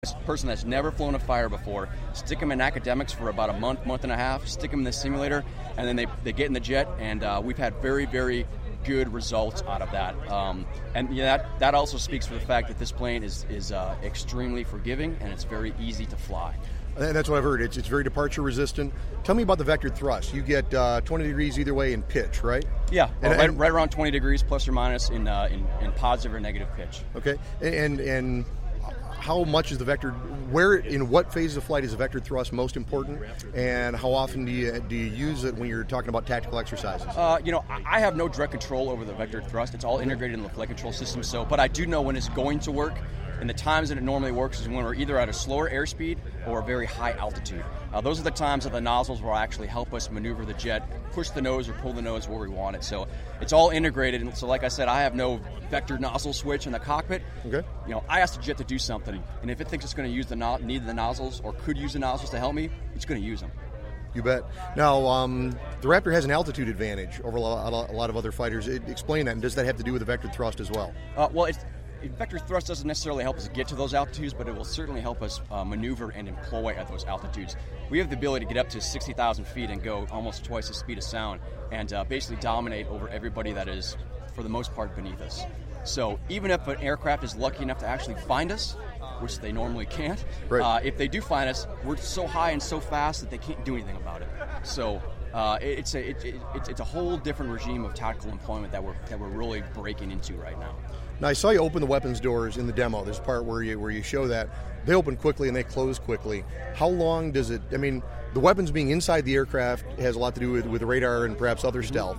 person that's never flown a fighter before, stick them in academics for about a month and a half, stick them in the simulator, and then they get in the jet, and we've had very, very good results out of that. And that also speaks for the fact that this plane is extremely forgiving, and it's very easy to fly. And that's what I've heard. It's very departure resistant. Tell me about the vectored thrust. You get 20 degrees either way in pitch, right? Yeah, right around 20 degrees plus or minus in positive or negative pitch. Okay, and how much is the vector? Where in what phase of flight is the vectored thrust most important, and how often do you use it when you're talking about tactical exercises? I have no direct control over the vectored thrust. It's all integrated in the flight control system. But I do know when it's going to work. And the times that it normally works is when we're either at a slower airspeed or a very high altitude. Those are the times that the nozzles will actually help us maneuver the jet, push the nose or pull the nose where we want it. So it's all integrated. And so like I said, I have no vector nozzle switch in the cockpit. Okay. I ask the jet to do something. And if it thinks it's going to use need the nozzles or could use the nozzles to help me, it's going to use them. You bet. Now, the Raptor has an altitude advantage over a lot of other fighters. Explain that, and does that have to do with the vectored thrust as well? Vector thrust doesn't necessarily help us get to those altitudes, but it will certainly help us maneuver and employ at those altitudes. We have the ability to get up to 60,000 feet and go almost twice the speed of sound and basically dominate over everybody that is, for the most part, beneath us. So even if an aircraft is lucky enough to actually find us, which they normally can't, right. If they do find us, we're so high and so fast that they can't do anything about it. So it's a whole different regime of tactical employment that we're really breaking into right now. Now, I saw you open the weapons doors in the demo. There's a part where you show that. They open quickly and they close quickly. How long does it... I mean, the weapons being inside the aircraft has a lot to do with radar and perhaps other stealth.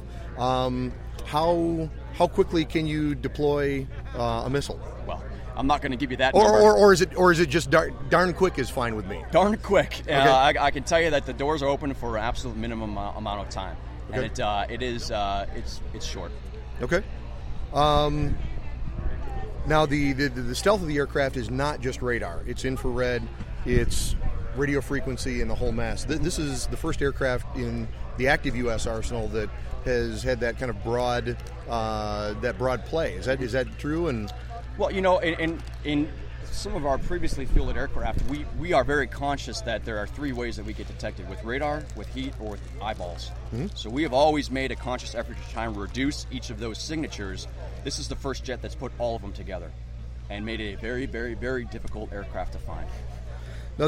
How quickly can you deploy a missile? Well, I'm not going to give you that number. Or is it just darn quick is fine with me? Darn quick. Okay. I can tell you that the doors are open for an absolute minimum amount of time. Okay. And it's short. Okay. Now, the stealth of the aircraft is not just radar. It's infrared, it's radio frequency, and the whole mess. This is the first aircraft in the active U.S. arsenal that has had that kind of broad play. Is that true? And well, in some of our previously fielded aircraft, we are very conscious that there are three ways that we get detected: with radar, with heat, or with eyeballs. Mm-hmm. So we have always made a conscious effort to try and reduce each of those signatures. This is the first jet that's put all of them together and made it a very, very, very difficult aircraft to find. Now,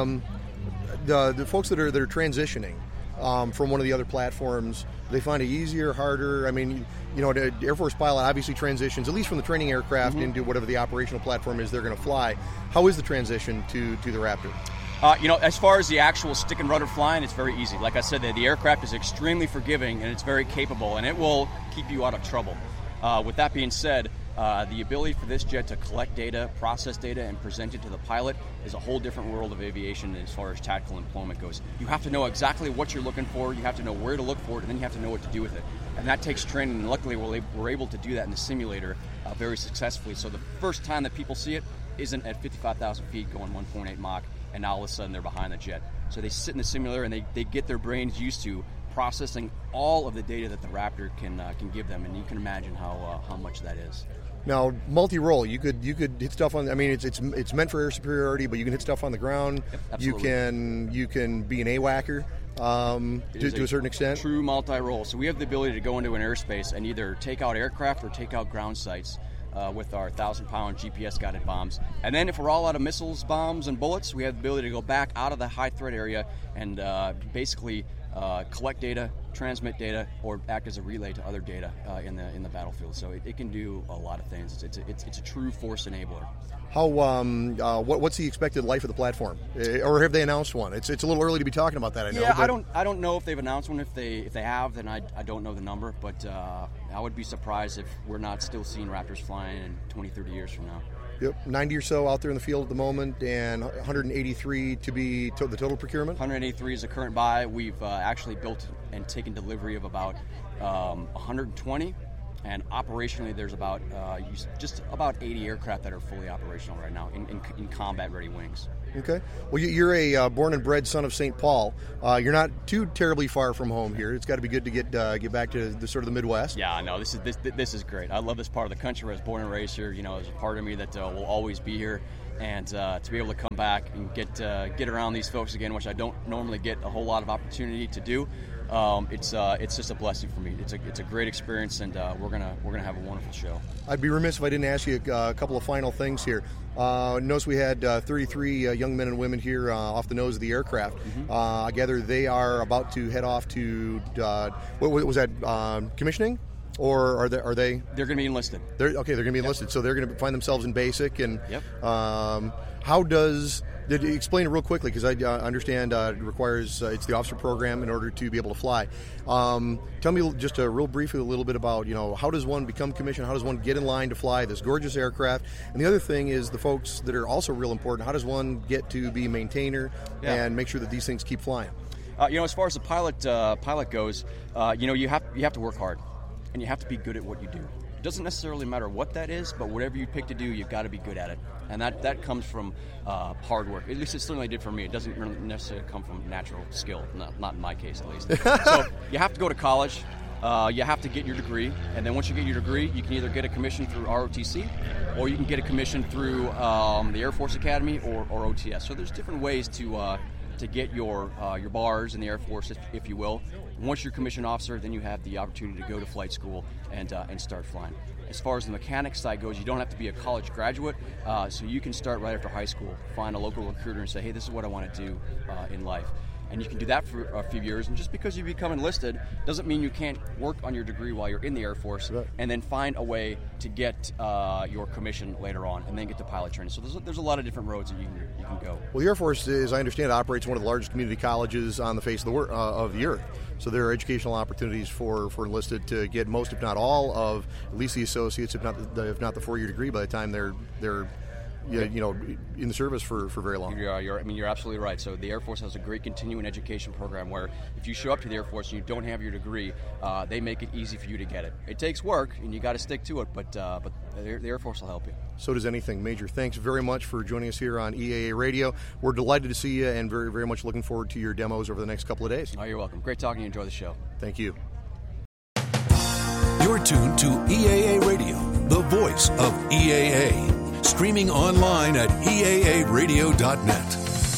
the folks that are transitioning from one of the other platforms, they find it easier, harder? I mean, the Air Force pilot obviously transitions, at least from the training aircraft, mm-hmm. into whatever the operational platform is they're going to fly. How is the transition to the Raptor? As far as the actual stick and rudder flying, it's very easy. Like I said, the aircraft is extremely forgiving and it's very capable, and it will keep you out of trouble. With that being said, the ability for this jet to collect data, process data, and present it to the pilot is a whole different world of aviation as far as tactical employment goes. You have to know exactly what you're looking for, you have to know where to look for it, and then you have to know what to do with it. And that takes training, and luckily we're able to do that in the simulator very successfully. So the first time that people see it isn't at 55,000 feet going 1.8 Mach, and now all of a sudden they're behind the jet. So they sit in the simulator and they get their brains used to processing all of the data that the Raptor can give them, and you can imagine how much that is. Now, multi-role, you could hit stuff on. I mean, it's meant for air superiority, but you can hit stuff on the ground. Yep, absolutely. You can be an AWACR to a certain extent. True multi-role. So we have the ability to go into an airspace and either take out aircraft or take out ground sites with our 1,000-pound GPS-guided bombs. And then if we're all out of missiles, bombs, and bullets, we have the ability to go back out of the high-threat area and basically collect data, transmit data, or act as a relay to other data in the battlefield. So it can do a lot of things. It's a true force enabler. How what's the expected life of the platform, or have they announced one? It's a little early to be talking about that. I know. Yeah, I don't know if they've announced one. If they have, then I don't know the number. But I would be surprised if we're not still seeing Raptors flying in 20, 30 years from now. Yep, 90 or so out there in the field at the moment, and 183 to be the total procurement? 183 is the current buy. We've actually built and taken delivery of about 120, and operationally there's about just about 80 aircraft that are fully operational right now in combat-ready wings. Okay. Well, you're a born and bred son of St. Paul. You're not too terribly far from home here. It's got to be good to get back to the sort of the Midwest. Yeah, I know. This is great. I love this part of the country. I was born and raised here. There's a part of me that will always be here. and to be able to come back and get around these folks again, which I don't normally get a whole lot of opportunity to do. It's just a blessing for me. It's a great experience, and we're gonna have a wonderful show. I'd be remiss if I didn't ask you a couple of final things here. Notice we had 33 young men and women here off the nose of the aircraft. Mm-hmm. I gather they are about to head off to what was that, commissioning? Or are they? They're going to be enlisted. They're going to be enlisted, so they're going to find themselves in basic. And yep. Did you explain it real quickly, because I understand it requires it's the officer program in order to be able to fly. Tell me just real briefly a little bit about, how does one become commissioned? How does one get in line to fly this gorgeous aircraft? And the other thing is the folks that are also real important. How does one get to be maintainer and make sure that these things keep flying? As far as the pilot goes, you have to work hard. And you have to be good at what you do. It doesn't necessarily matter what that is, but whatever you pick to do, you've got to be good at it. And that comes from hard work. At least it certainly did for me. It doesn't necessarily come from natural skill, not in my case at least. So you have to go to college. You have to get your degree. And then once you get your degree, you can either get a commission through ROTC, or you can get a commission through the Air Force Academy or OTS. So there's different ways to get your bars in the Air Force, if you will. Once you're commissioned officer, then you have the opportunity to go to flight school and start flying. As far as the mechanics side goes, you don't have to be a college graduate, so you can start right after high school, find a local recruiter and say, hey, this is what I want to do in life. And you can do that for a few years. And just because you become enlisted doesn't mean you can't work on your degree while you're in the Air Force, right, and then find a way to get your commission later on and then get to pilot training. So there's a lot of different roads that you can go. Well, the Air Force, as I understand it, operates one of the largest community colleges on the face of the earth. So there are educational opportunities for enlisted to get most, if not all, of at least the associates, if not the 4-year degree by the time they're in the service for very long. You're absolutely right. So the Air Force has a great continuing education program where if you show up to the Air Force and you don't have your degree, they make it easy for you to get it. It takes work and you got to stick to it, but the Air Force will help you. So does anything. Major, thanks very much for joining us here on EAA Radio. We're delighted to see you and very, very much looking forward to your demos over the next couple of days. Oh, you're welcome. Great talking to you. Enjoy the show. Thank you. You're tuned to EAA Radio, the voice of EAA. Streaming online at EAAradio.net.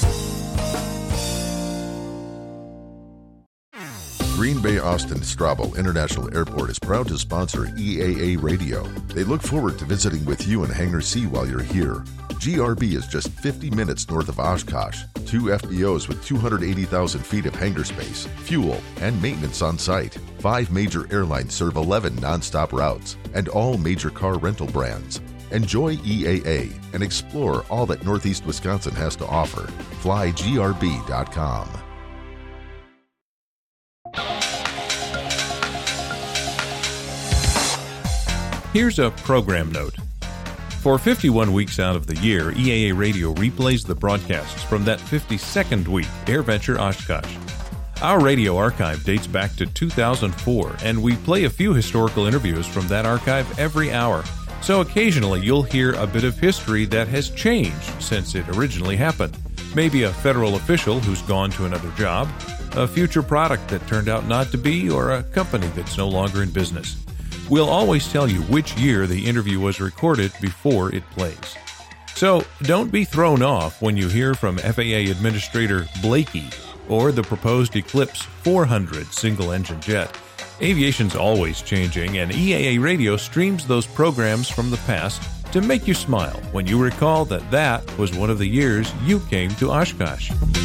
Green Bay Austin Strabo International Airport is proud to sponsor EAA Radio. They look forward to visiting with you in Hangar C while you're here. GRB is just 50 minutes north of Oshkosh. 2 FBOs with 280,000 feet of hangar space, fuel, and maintenance on site. 5 major airlines serve 11 nonstop routes, and all major car rental brands. Enjoy EAA and explore all that Northeast Wisconsin has to offer. FlyGRB.com. Here's a program note. For 51 weeks out of the year, EAA Radio replays the broadcasts from that 52nd week, AirVenture Oshkosh. Our radio archive dates back to 2004, and we play a few historical interviews from that archive every hour. So occasionally you'll hear a bit of history that has changed since it originally happened. Maybe a federal official who's gone to another job, a future product that turned out not to be, or a company that's no longer in business. We'll always tell you which year the interview was recorded before it plays. So don't be thrown off when you hear from FAA Administrator Blakey or the proposed Eclipse 400 single-engine jet. Aviation's always changing, and EAA Radio streams those programs from the past to make you smile when you recall that was one of the years you came to Oshkosh.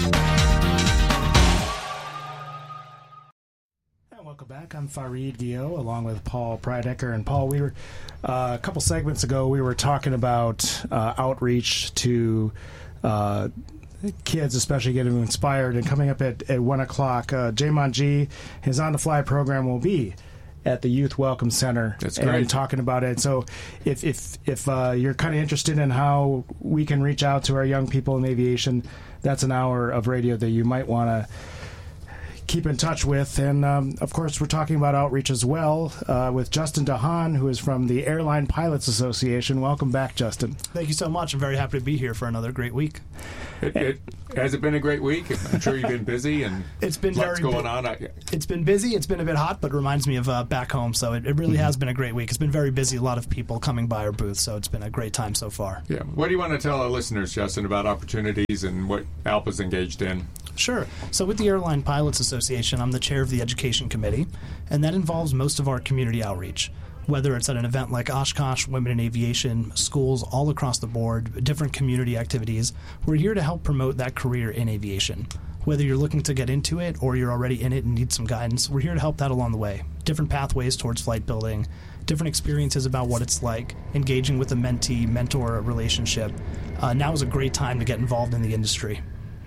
Welcome back. I'm Farid Dio, along with Paul Prydecker. And Paul, we were a couple segments ago, we were talking about outreach to kids, especially getting them inspired. And coming up at 1 o'clock, Jaymon G, his On the Fly program will be at the Youth Welcome Center. That's great. And talking about it. So if you're kind of interested in how we can reach out to our young people in aviation, that's an hour of radio that you might want to keep in touch with. And, of course, we're talking about outreach as well with Justin DeHaan, who is from the Airline Pilots Association. Welcome back, Justin. Thank you so much. I'm very happy to be here for another great week. Has it been a great week? I'm sure you've been busy and it's been lots going on. It's been busy. It's been a bit hot, but it reminds me of back home. So it really has been a great week. It's been very busy. A lot of people coming by our booth. So it's been a great time so far. Yeah. What do you want to tell our listeners, Justin, about opportunities and what ALPA's engaged in? Sure. So with the Airline Pilots Association, I'm the chair of the Education Committee, and that involves most of our community outreach. Whether it's at an event like Oshkosh, Women in Aviation, schools all across the board, different community activities, we're here to help promote that career in aviation. Whether you're looking to get into it or you're already in it and need some guidance, we're here to help that along the way. Different pathways towards flight building, different experiences about what it's like, engaging with a mentee-mentor relationship. Now is a great time to get involved in the industry.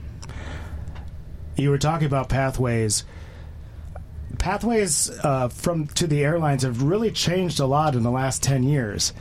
You were talking about pathways. Pathways to the airlines have really changed a lot in the last 10 years.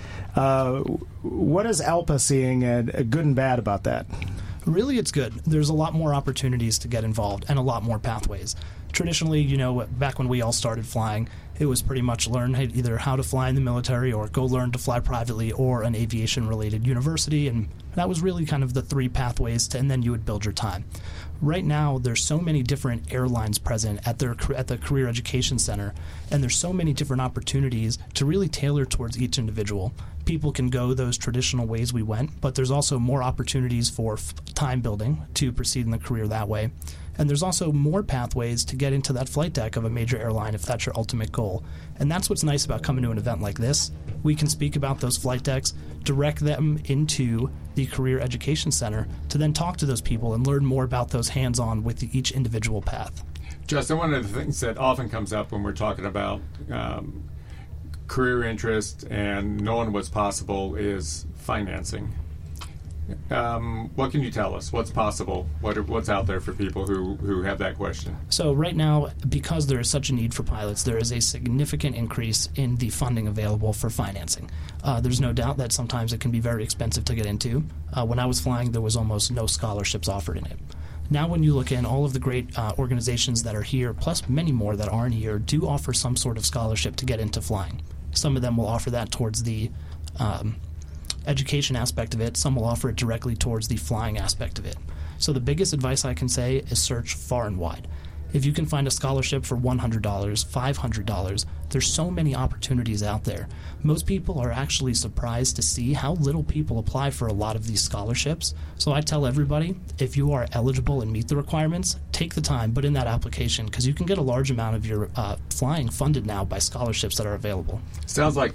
What is ALPA seeing, good and bad, about that? Really, it's good. There's a lot more opportunities to get involved and a lot more pathways. Traditionally, back when we all started flying, it was pretty much learn either how to fly in the military or go learn to fly privately or an aviation-related university, and that was really kind of the three pathways, and then you would build your time. Right now, there's so many different airlines present at the Career Education Center, and there's so many different opportunities to really tailor towards each individual. People can go those traditional ways we went, but there's also more opportunities for time building to proceed in the career that way. And there's also more pathways to get into that flight deck of a major airline if that's your ultimate goal. And that's what's nice about coming to an event like this. We can speak about those flight decks, direct them into the Career Education Center to then talk to those people and learn more about those hands-on with each individual path. Justin, one of the things that often comes up when we're talking about career interest and knowing what's possible is financing. What can you tell us? What's possible? What's out there for people who have that question? So right now, because there is such a need for pilots, there is a significant increase in the funding available for financing. There's no doubt that sometimes it can be very expensive to get into. When I was flying, there was almost no scholarships offered in it. Now when you look in, all of the great organizations that are here, plus many more that aren't here, do offer some sort of scholarship to get into flying. Some of them will offer that towards the education aspect of it. Some will offer it directly towards the flying aspect of it. So the biggest advice I can say is search far and wide. If you can find a scholarship for $100, $500, there's so many opportunities out there. Most people are actually surprised to see how little people apply for a lot of these scholarships. So I tell everybody, if you are eligible and meet the requirements, take the time, put in that application, because you can get a large amount of your flying funded now by scholarships that are available. Sounds like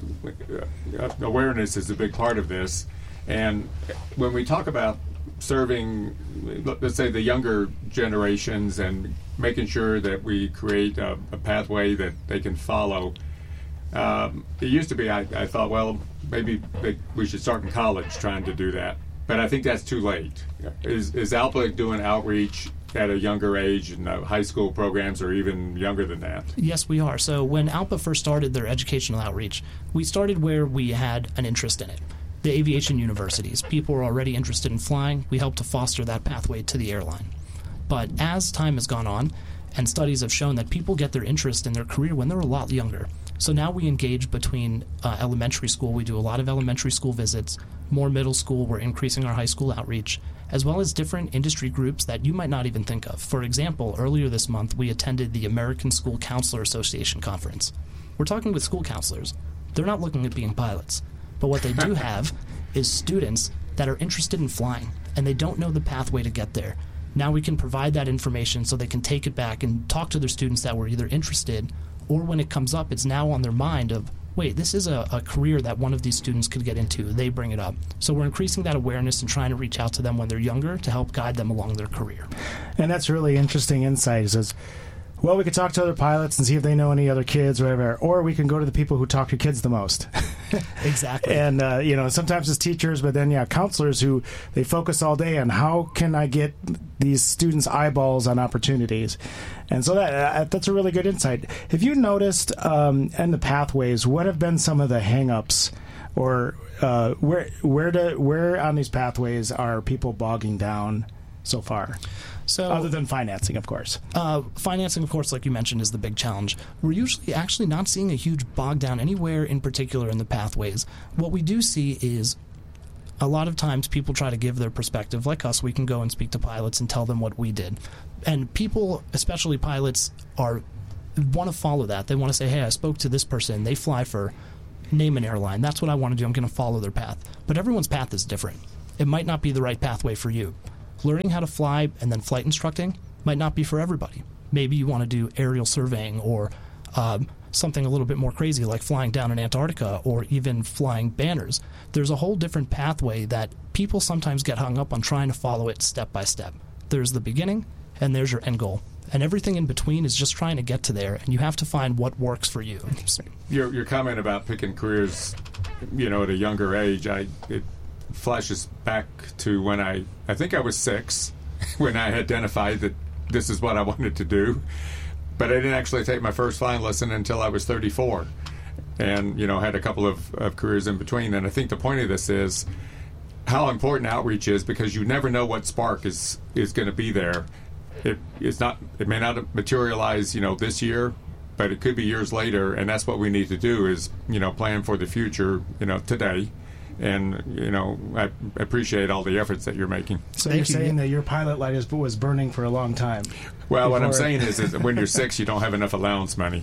awareness is a big part of this. And when we talk about serving, let's say, the younger generations and making sure that we create a pathway that they can follow. It used to be, I thought, well, maybe we should start in college trying to do that. But I think that's too late. Is ALPA doing outreach at a younger age in high school programs or even younger than that? Yes, we are. So when ALPA first started their educational outreach, we started where we had an interest in it. The aviation universities. People were already interested in flying. We helped to foster that pathway to the airline. But as time has gone on, and studies have shown that people get their interest in their career when they're a lot younger. So now we engage between elementary school. We do a lot of elementary school visits. More middle school. We're increasing our high school outreach, as well as different industry groups that you might not even think of. For example, earlier this month, we attended the American School Counselor Association conference. We're talking with school counselors. They're not looking at being pilots. But what they do have is students that are interested in flying, and they don't know the pathway to get there. Now we can provide that information so they can take it back and talk to their students that were either interested, or when it comes up, it's now on their mind of, wait, this is a career that one of these students could get into. They bring it up. So we're increasing that awareness and trying to reach out to them when they're younger to help guide them along their career. And that's really interesting insight. Says, well, we could talk to other pilots and see if they know any other kids or whatever, or we can go to the people who talk to kids the most. Exactly. And, sometimes it's teachers, but then, counselors who they focus all day on how can I get these students' eyeballs on opportunities. And so that's a really good insight. Have you noticed in the pathways, what have been some of the hang-ups, or where on these pathways are people bogging down so far? So, other than financing, of course. Financing, of course, like you mentioned, is the big challenge. We're usually actually not seeing a huge bog down anywhere in particular in the pathways. What we do see is a lot of times people try to give their perspective. Like us, we can go and speak to pilots and tell them what we did. And people, especially pilots, want to follow that. They want to say, hey, I spoke to this person. They fly for name an airline. That's what I want to do. I'm going to follow their path. But everyone's path is different. It might not be the right pathway for you. Learning how to fly and then flight instructing might not be for everybody. Maybe you want to do aerial surveying or something a little bit more crazy like flying down in Antarctica or even flying banners. There's a whole different pathway that people sometimes get hung up on trying to follow it step by step. There's the beginning and there's your end goal. And everything in between is just trying to get to there, and you have to find what works for you. Your comment about picking careers, at a younger age, it flashes back to when I think I was 6 when I identified that this is what I wanted to do. But I didn't actually take my first flying lesson until I was 34 and, had a couple of careers in between. And I think the point of this is how important outreach is, because you never know what spark is going to be there. It may not materialize, this year, but it could be years later. And that's what we need to do is, plan for the future, today. And, I appreciate all the efforts that you're making. So you're saying that your pilot light was burning for a long time. Well, what I'm saying is that when you're 6, you don't have enough allowance money.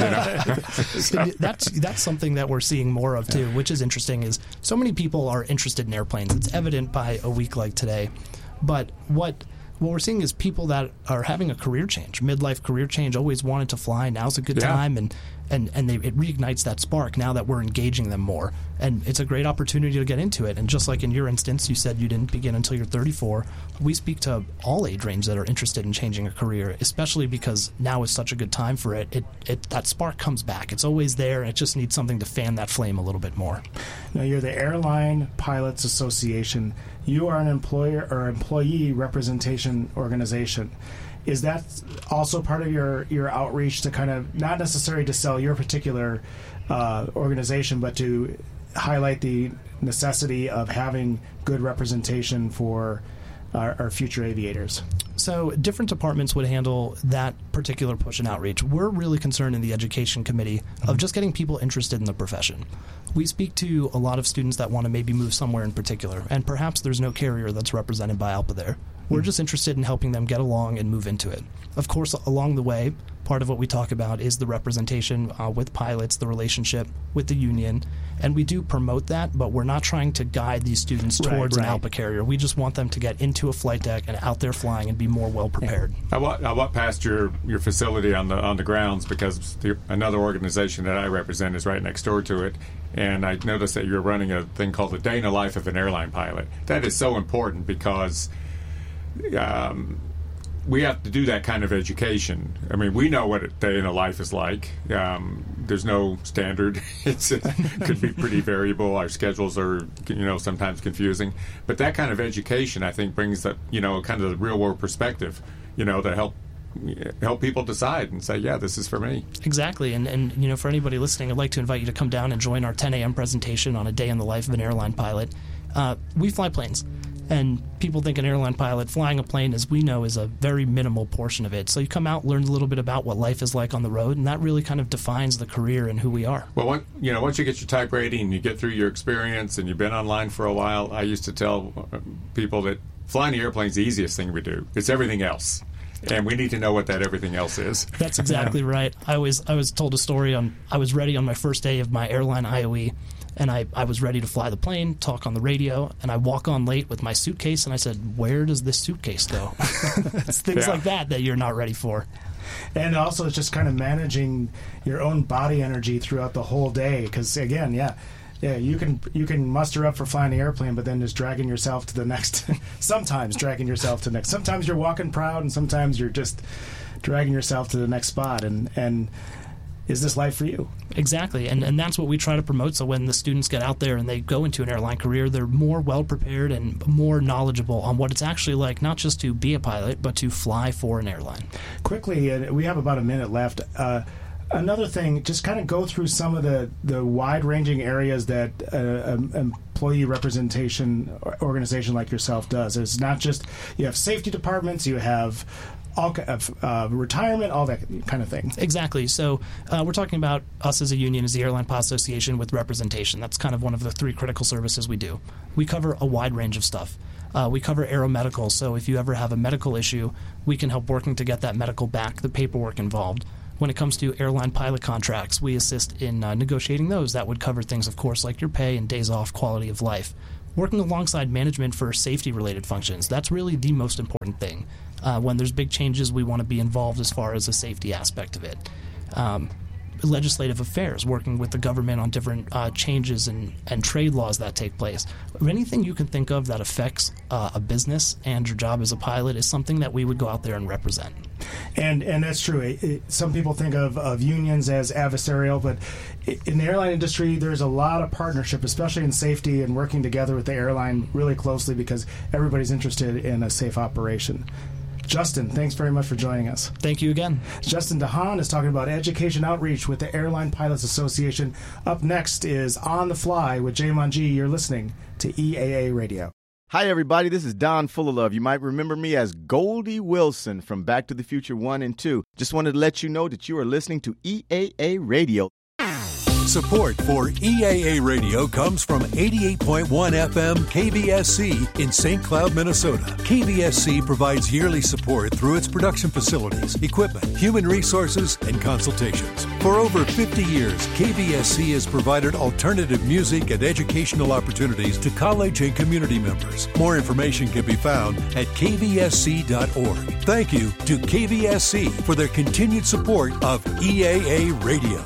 That's something that we're seeing more of, too, which is interesting, is so many people are interested in airplanes. It's evident by a week like today. But what we're seeing is people that are having a career change, midlife career change, always wanted to fly. Now's a good time, and it reignites that spark now that we're engaging them more. And it's a great opportunity to get into it. And just like in your instance, you said you didn't begin until you're 34. We speak to all age range that are interested in changing a career, especially because now is such a good time for it. That spark comes back. It's always there, and it just needs something to fan that flame a little bit more. Now, you're the Airline Pilots Association. You are an employer or employee representation organization. Is that also part of your outreach to kind of, not necessarily to sell your particular organization, but to highlight the necessity of having good representation for our future aviators? So different departments would handle that particular push and outreach. We're really concerned in the education committee of just getting people interested in the profession. We speak to a lot of students that want to maybe move somewhere in particular, and perhaps there's no carrier that's represented by ALPA there. We're just interested in helping them get along and move into it. Of course, along the way, part of what we talk about is the representation with pilots, the relationship with the union, and we do promote that, but we're not trying to guide these students towards an ALPA carrier. We just want them to get into a flight deck and out there flying and be more well prepared. I walked past your facility on the grounds because another organization that I represent is right next door to it, and I noticed that you're running a thing called the Day in the Life of an Airline Pilot. That is so important because we have to do that kind of education. I mean, we know what a day in a life is like. There's no standard. It could be pretty variable. Our schedules are, sometimes confusing. But that kind of education, I think, brings that, kind of the real world perspective, to help people decide and say, yeah, this is for me. Exactly. And for anybody listening, I'd like to invite you to come down and join our 10 a.m. presentation on a day in the life of an airline pilot. We fly planes. And people think an airline pilot flying a plane, as we know, is a very minimal portion of it. So you come out, learn a little bit about what life is like on the road, and that really kind of defines the career and who we are. Well, once you get your type rating and you get through your experience and you've been online for a while, I used to tell people that flying the airplane is the easiest thing we do. It's everything else. And we need to know what that everything else is. That's exactly right. I was told a story I was ready on my first day of my airline IOE, and I was ready to fly the plane, talk on the radio, and I walk on late with my suitcase, and I said, where does this suitcase go? It's things like that you're not ready for. And also it's just kind of managing your own body energy throughout the whole day, because, again, you can muster up for flying the airplane, but then just dragging yourself to the next. Sometimes dragging yourself to the next. Sometimes you're walking proud, and sometimes you're just dragging yourself to the next spot. And is this life for you? Exactly, and that's what we try to promote. So when the students get out there and they go into an airline career, they're more well prepared and more knowledgeable on what it's actually like, not just to be a pilot, but to fly for an airline. Quickly, we have about a minute left. Another thing, just kind of go through some of the wide-ranging areas that employee representation organization like yourself does. It's not just, you have safety departments, you have all retirement, all that kind of thing. Exactly. So we're talking about us as a union, as the Airline Pilot Association, with representation. That's kind of one of the 3 critical services we do. We cover a wide range of stuff. We cover aeromedical, so if you ever have a medical issue, we can help working to get that medical back, the paperwork involved. When it comes to airline pilot contracts, we assist in negotiating those. That would cover things, of course, like your pay and days off, quality of life. Working alongside management for safety-related functions, that's really the most important thing. When there's big changes, we want to be involved as far as the safety aspect of it. Legislative affairs, working with the government on different changes and trade laws that take place. Anything you can think of that affects a business and your job as a pilot is something that we would go out there and represent. And that's true. Some people think of unions as adversarial, but in the airline industry, there's a lot of partnership, especially in safety and working together with the airline really closely because everybody's interested in a safe operation. Justin, thanks very much for joining us. Thank you again. Justin DeHaan is talking about education outreach with the Airline Pilots Association. Up next is On the Fly with Jay Mongie. You're listening to EAA Radio. Hi, everybody. This is Don Fullalove. You might remember me as Goldie Wilson from Back to the Future 1 and 2. Just wanted to let you know that you are listening to EAA Radio. Support for EAA Radio comes from 88.1 FM KVSC in St. Cloud, Minnesota. KVSC provides yearly support through its production facilities, equipment, human resources, and consultations. For over 50 years, KVSC has provided alternative music and educational opportunities to college and community members. More information can be found at kvsc.org. Thank you to KVSC for their continued support of EAA Radio.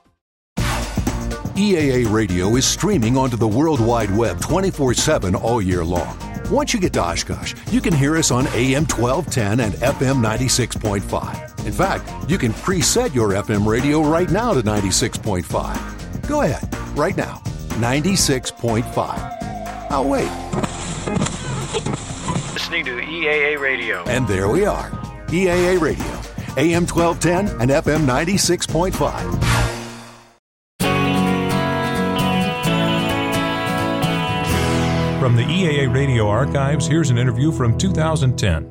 EAA Radio is streaming onto the World Wide Web 24/7 all year long. Once you get to Oshkosh, you can hear us on AM 1210 and FM 96.5. In fact, you can preset your FM radio right now to 96.5. Go ahead, right now, 96.5. I'll wait. Listening to EAA Radio. And there we are, EAA Radio, AM 1210 and FM 96.5. From the EAA Radio archives, here's an interview from 2010.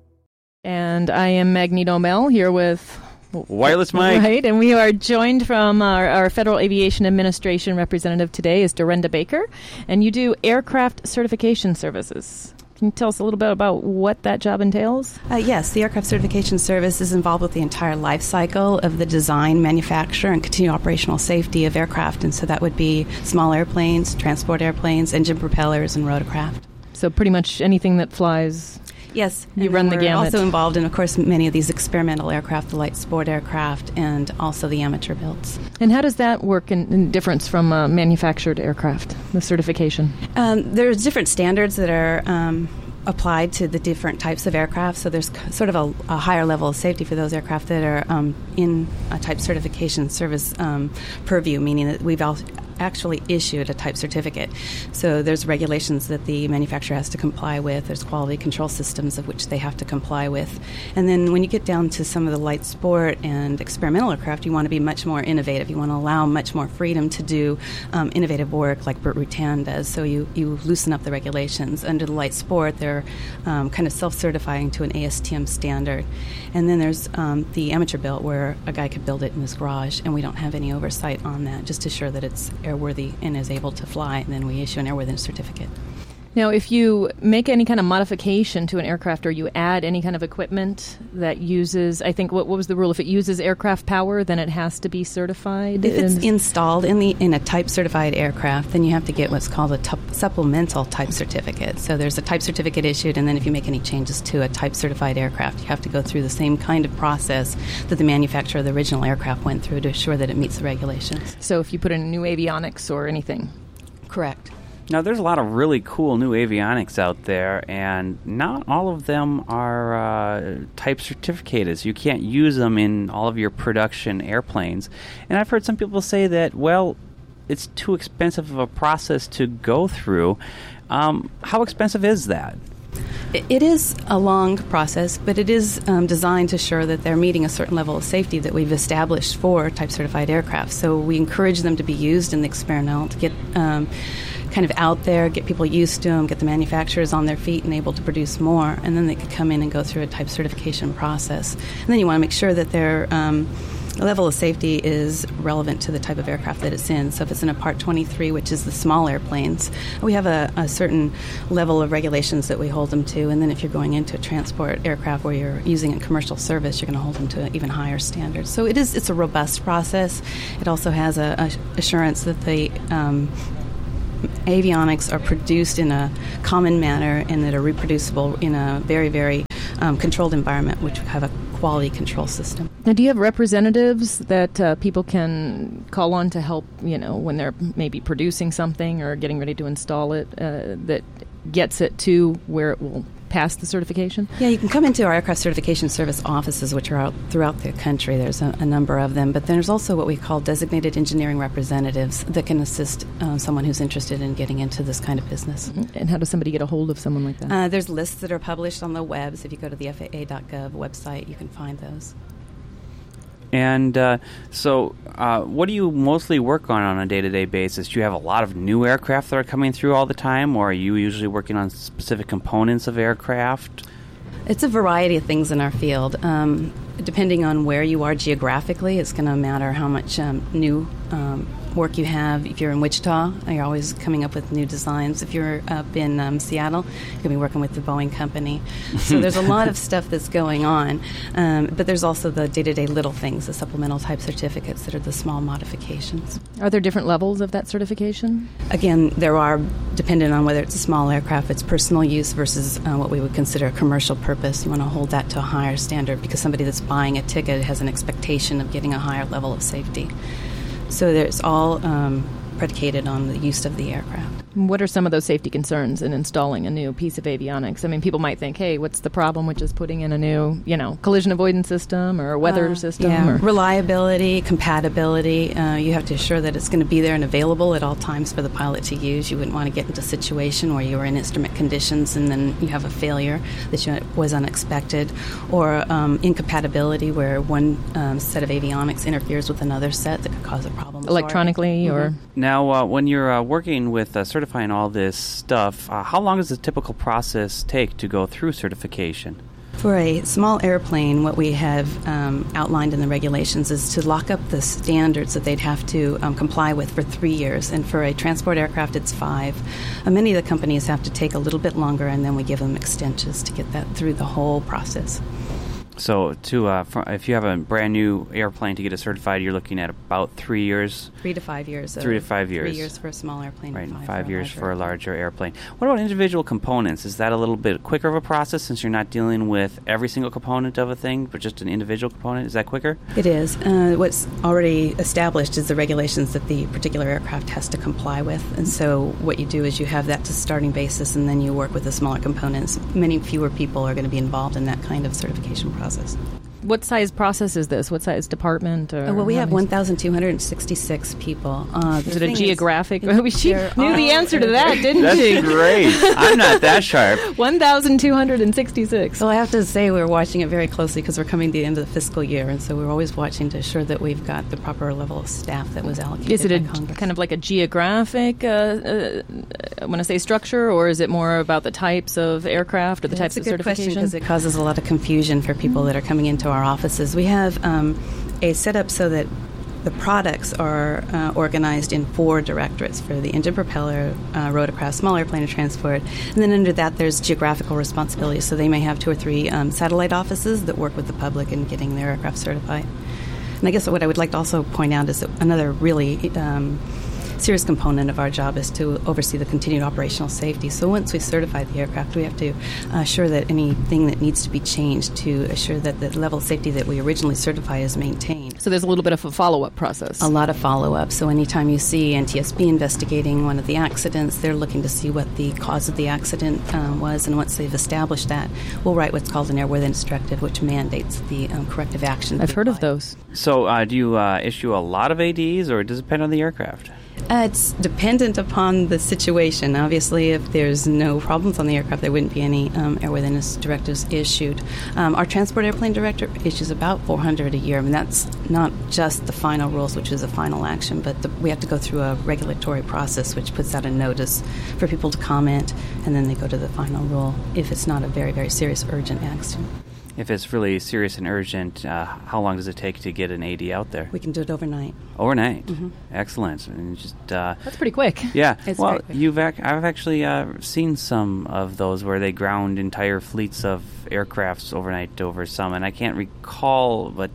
And I am Magneto Mel here with Wireless Mike. Right, and we are joined from our Federal Aviation Administration representative today is Dorinda Baker, and you do aircraft certification services. Can you tell us a little bit about what that job entails? Yes, the Aircraft Certification Service is involved with the entire life cycle of the design, manufacture, and continued operational safety of aircraft. And so that would be small airplanes, transport airplanes, engine propellers, and rotorcraft. So pretty much anything that flies. Yes. You run the gamut. Also involved in, of course, many of these experimental aircraft, the light sport aircraft, and also the amateur builds. And how does that work in difference from manufactured aircraft, the certification? There's different standards that are applied to the different types of aircraft. So there's sort of a higher level of safety for those aircraft that are in a type certification service purview, meaning that we've actually issued a type certificate. So there's regulations that the manufacturer has to comply with. There's quality control systems of which they have to comply with. And then when you get down to some of the light sport and experimental aircraft, you want to be much more innovative. You want to allow much more freedom to do innovative work like Burt Rutan does. So you loosen up the regulations. Under the light sport, they're kind of self-certifying to an ASTM standard. And then there's the amateur built where a guy could build it in his garage, and we don't have any oversight on that, just to ensure that it's airworthy and is able to fly, and then we issue an airworthiness certificate. Now, if you make any kind of modification to an aircraft or you add any kind of equipment that uses, I think, what was the rule? If it uses aircraft power, then it has to be certified? If it's installed in a type-certified aircraft, then you have to get what's called a supplemental type certificate. So there's a type certificate issued, and then if you make any changes to a type-certified aircraft, you have to go through the same kind of process that the manufacturer of the original aircraft went through to ensure that it meets the regulations. So if you put in new avionics or anything? Correct. Now, there's a lot of really cool new avionics out there, and not all of them are type certificated. You can't use them in all of your production airplanes. And I've heard some people say that, well, it's too expensive of a process to go through. How expensive is that? It is a long process, but it is designed to ensure that they're meeting a certain level of safety that we've established for type-certified aircraft. So we encourage them to be used in the experimental, to get kind of out there, get people used to them, get the manufacturers on their feet and able to produce more, and then they could come in and go through a type certification process. And then you want to make sure that their level of safety is relevant to the type of aircraft that it's in. So if it's in a Part 23, which is the small airplanes, we have a certain level of regulations that we hold them to. And then if you're going into a transport aircraft where you're using it in commercial service, you're going to hold them to even higher standards. So it's a robust process. It also has a assurance that the avionics are produced in a common manner and that are reproducible in a very, very controlled environment, which have a quality control system. Now, do you have representatives that people can call on to help, when they're maybe producing something or getting ready to install it, that gets it to where it will pass the certification? Yeah, you can come into our aircraft certification service offices, which are out throughout the country. There's a number of them. But there's also what we call designated engineering representatives that can assist someone who's interested in getting into this kind of business. And how does somebody get a hold of someone like that? There's lists that are published on the web. So if you go to the FAA.gov website, you can find those. And so what do you mostly work on a day-to-day basis? Do you have a lot of new aircraft that are coming through all the time, or are you usually working on specific components of aircraft? It's a variety of things in our field. Depending on where you are geographically, it's going to matter how much new work you have. If you're in Wichita, you're always coming up with new designs. If you're up in Seattle, you're going to be working with the Boeing company. So there's a lot of stuff that's going on. But there's also the day-to-day little things, the supplemental type certificates that are the small modifications. Are there different levels of that certification? Again, there are, depending on whether it's a small aircraft, it's personal use versus what we would consider a commercial purpose. You want to hold that to a higher standard because somebody that's buying a ticket has an expectation of getting a higher level of safety. So there's all predicated on the use of the aircraft. What are some of those safety concerns in installing a new piece of avionics? I mean, people might think, hey, what's the problem with just putting in a new, collision avoidance system or a weather system? Yeah. Or Reliability, compatibility. You have to assure that it's going to be there and available at all times for the pilot to use. You wouldn't want to get into a situation where you were in instrument conditions and then you have a failure that was unexpected, or incompatibility where one set of avionics interferes with another set that could cause a problem. Electronically or... Now, when you're working with certifying all this stuff, how long does the typical process take to go through certification? For a small airplane, what we have outlined in the regulations is to lock up the standards that they'd have to comply with for 3 years. And for a transport aircraft, it's 5. Many of the companies have to take a little bit longer, and then we give them extensions to get that through the whole process. So, if you have a brand new airplane to get it certified, you're looking at about 3 years. 3 to 5 years. 3 to 5 years. 3 years for a small airplane. Right, and 5 years for a larger airplane. What about individual components? Is that a little bit quicker of a process since you're not dealing with every single component of a thing, but just an individual component? Is that quicker? It is. What's already established is the regulations that the particular aircraft has to comply with. And so what you do is you have that to starting basis, and then you work with the smaller components. Many fewer people are going to be involved in that kind of certification process. What size process is this? What size department? Well, we have 1,266 people. Is it a geographic? She knew the answer to that, didn't she? That's great. I'm not that sharp. 1,266. Well, I have to say we're watching it very closely because we're coming to the end of the fiscal year, and so we're always watching to ensure that we've got the proper level of staff that was allocated. Is it by Congress. Kind of like a geographic, I want to say structure, or is it more about the types of aircraft or the types of certification? That's a good question because it causes a lot of confusion for people that are coming into our offices. We have a setup so that the products are organized in 4 directorates for the engine, propeller, rotorcraft, small airplane, and transport. And then under that, there's geographical responsibilities. So they may have 2 or 3 satellite offices that work with the public in getting their aircraft certified. And I guess what I would like to also point out is that another really serious component of our job is to oversee the continued operational safety. So once we certify the aircraft, we have to assure that anything that needs to be changed to assure that the level of safety that we originally certify is maintained. So there's a little bit of a follow-up process. A lot of follow-up. So anytime you see NTSB investigating one of the accidents, they're looking to see what the cause of the accident was, and once they've established that, we'll write what's called an airworthiness directive, which mandates the corrective action. I've heard of those. So do you issue a lot of ADs, or does it depend on the aircraft? It's dependent upon the situation. Obviously, if there's no problems on the aircraft, there wouldn't be any airworthiness directives issued. Our Transport Airplane Director issues about 400 a year. I mean, that's not just the final rules, which is a final action, but we have to go through a regulatory process, which puts out a notice for people to comment, and then they go to the final rule if it's not a very, very serious, urgent accident. If it's really serious and urgent, how long does it take to get an AD out there? We can do it overnight. Overnight? Mm-hmm. Excellent. And just that's pretty quick. Yeah. It's well, very quick. I've actually seen some of those where they ground entire fleets of aircrafts overnight over some, and I can't recall, but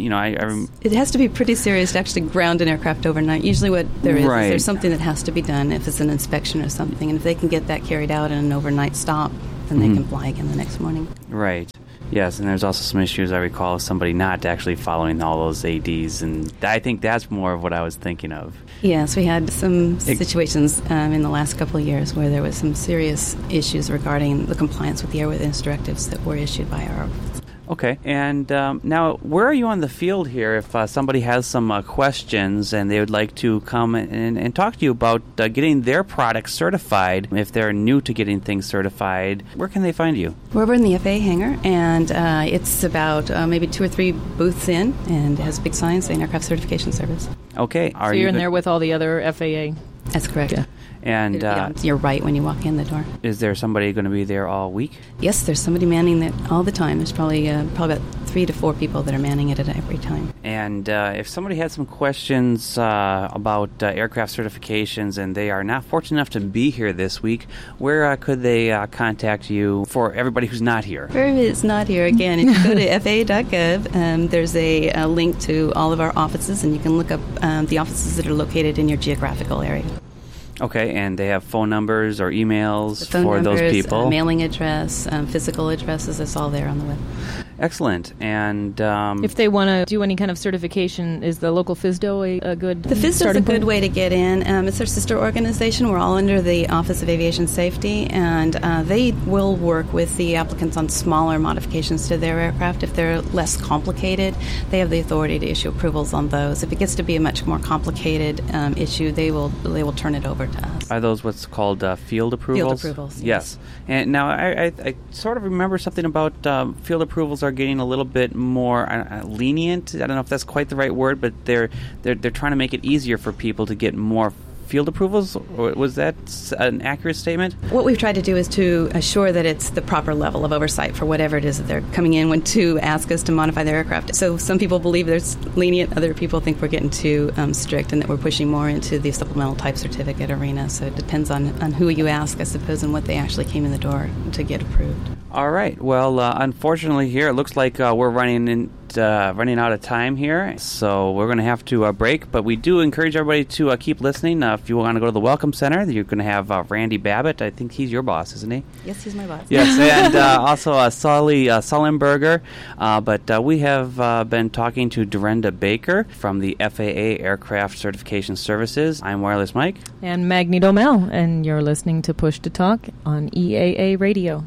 it has to be pretty serious to actually ground an aircraft overnight. Usually, what there is there's something that has to be done if it's an inspection or something, and if they can get that carried out in an overnight stop, then they can fly again the next morning. Right. Yes, and there's also some issues I recall of somebody not actually following all those ADs, and I think that's more of what I was thinking of. Yes, we had some situations in the last couple of years where there was some serious issues regarding the compliance with the airworthiness directives that were issued by our office. Okay, and now where are you on the field here if somebody has some questions and they would like to come and talk to you about getting their product certified? If they're new to getting things certified, where can they find you? We're over in the FAA hangar, and it's about maybe 2 or 3 booths in, and it has big signs saying Aircraft Certification Service. Okay. So you're in there with all the other FAA? That's correct. Yeah. And you're right when you walk in the door. Is there somebody going to be there all week? Yes, there's somebody manning that all the time. There's probably about 3 to 4 people that are manning it at every time. And if somebody had some questions about aircraft certifications and they are not fortunate enough to be here this week, where could they contact you for everybody who's not here? For everybody that's not here, again, if you go to FAA.gov, there's a link to all of our offices, and you can look up the offices that are located in your geographical area. Okay, and they have phone numbers or emails phone for numbers, those people? Mailing address, physical addresses, it's all there on the web. Excellent. And if they want to do any kind of certification, is the local FSDO a good The FSDO is a starting good point? way to get in. It's our sister organization. We're all under the Office of Aviation Safety, and they will work with the applicants on smaller modifications to their aircraft. If they're less complicated, they have the authority to issue approvals on those. If it gets to be a much more complicated issue, they will turn it over to us. Are those what's called field approvals? Field approvals, yes. And now I sort of remember something about field approvals are getting a little bit more lenient. I don't know if that's quite the right word, but they're trying to make it easier for people to get more field approvals. Was that an accurate statement? What we've tried to do is to assure that it's the proper level of oversight for whatever it is that they're coming in to ask us to modify their aircraft. So some people believe there's lenient, other people think we're getting too strict and that we're pushing more into the supplemental type certificate arena. So it depends on who you ask, I suppose, and what they actually came in the door to get approved. All right. Well, unfortunately here, it looks like we're running out of time here, so we're going to have to break, but we do encourage everybody to keep listening. If you want to go to the Welcome Center, you're going to have Randy Babbitt. I think he's your boss, isn't he? Yes, he's my boss. Yes, and also Sully Sullenberger, but we have been talking to Dorenda Baker from the FAA Aircraft Certification Services. I'm Wireless Mike. And Magneto Mel, and you're listening to Push to Talk on EAA Radio.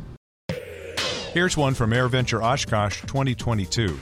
Here's one from AirVenture Oshkosh 2022.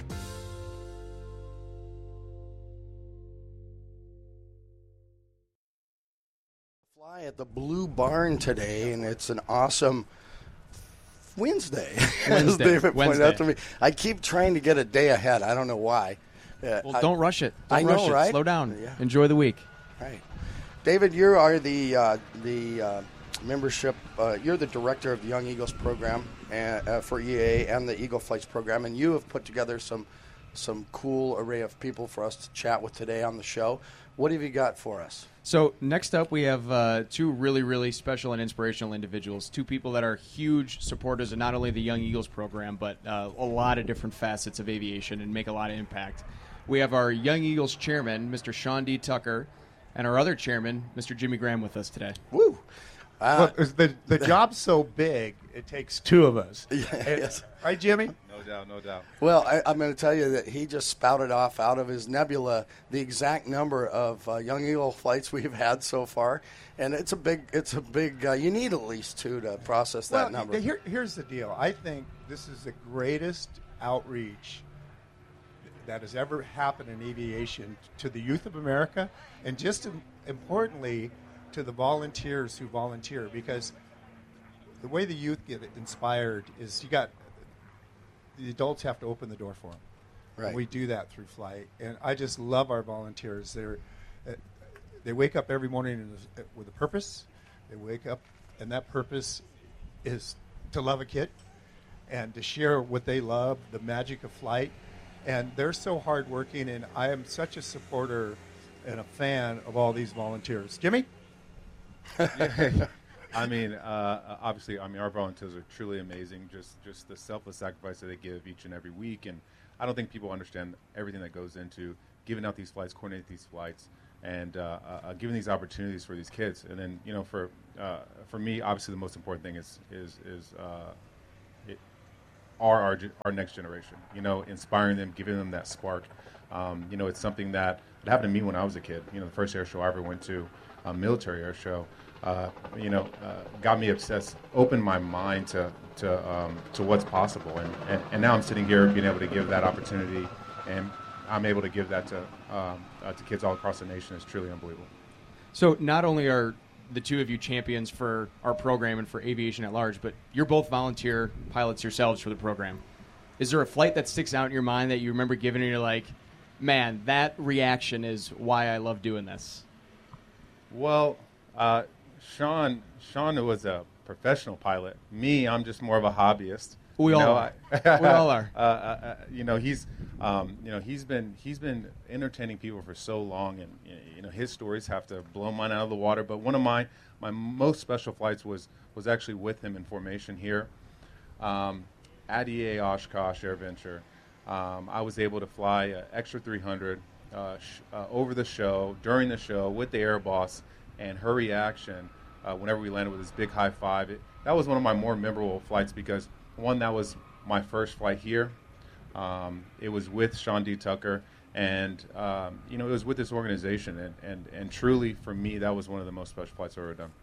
Fly at the Blue Barn today, and it's an awesome Wednesday, as David pointed out to me. I keep trying to get a day ahead. I don't know why. Well, don't rush it. I know, rush it. right? Slow down. Yeah. Enjoy the week. Right. David, you are the membership. You're the director of the Young Eagles program for EAA and the Eagle Flights program, and you have put together some cool array of people for us to chat with today on the show. What have you got for us? So next up, we have 2 really, really special and inspirational individuals, 2 people that are huge supporters of not only the Young Eagles program, but a lot of different facets of aviation and make a lot of impact. We have our Young Eagles chairman, Mr. Sean D. Tucker, and our other chairman, Mr. Jimmy Graham, with us today. Woo! Look, the job's so big, it takes 2 of us. Yes. Right, Jimmy? No doubt. Well, I'm going to tell you that he just spouted off out of his nebula the exact number of Young Eagle flights we've had so far, and it's a big. You need at least 2 to process that number. Here's the deal. I think this is the greatest outreach that has ever happened in aviation to the youth of America, and just importantly to the volunteers who volunteer, because the way the youth get inspired is the adults have to open the door for them. Right. And we do that through flight, and I just love our volunteers. They wake up every morning with a purpose. They wake up, and that purpose is to love a kid and to share what they love, the magic of flight. And they're so hardworking, and I am such a supporter and a fan of all these volunteers. Jimmy? I mean, obviously, our volunteers are truly amazing. Just the selfless sacrifice that they give each and every week, and I don't think people understand everything that goes into giving out these flights, coordinating these flights, and giving these opportunities for these kids. And then, for me, obviously, the most important thing is our next generation. Inspiring them, giving them that spark. It's something that happened to me when I was a kid. The first air show I ever went to, a military air show. Got me obsessed, opened my mind to what's possible, and now I'm sitting here being able to give that opportunity, and I'm able to give that to kids all across the nation. It's truly unbelievable. So not only are the two of you champions for our program and for aviation at large, but you're both volunteer pilots yourselves for the program. Is there a flight that sticks out in your mind that you remember giving and you're like, man, that reaction is why I love doing this? Well, Sean was a professional pilot. Me, I'm just more of a hobbyist. We all are. We all are. He's been entertaining people for so long, and his stories have to blow mine out of the water. But one of my most special flights was actually with him in formation here at EA Oshkosh AirVenture. I was able to fly Extra 300 over the show, during the show, with the air boss, and her reaction whenever we landed with this big high five. That was one of my more memorable flights because, one, that was my first flight here. It was with Sean D. Tucker, and it was with this organization, and truly for me, that was one of the most special flights I've ever done.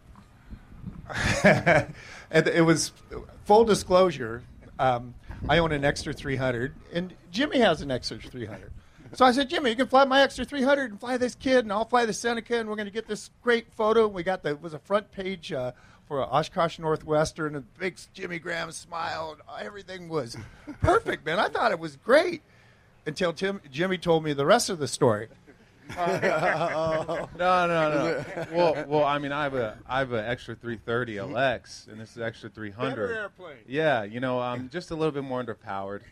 And it was full disclosure. I own an Extra 300, and Jimmy has an Extra 300. So I said, Jimmy, you can fly my Extra 300 and fly this kid, and I'll fly the Seneca, and we're going to get this great photo. We got it was a front page for Oshkosh Northwestern, and big Jimmy Graham smile, and everything was perfect, man. I thought it was great until Jimmy told me the rest of the story. No. Well, I mean, I have an Extra 330 LX, and this is Extra 300. Better airplane. Yeah, I'm just a little bit more underpowered,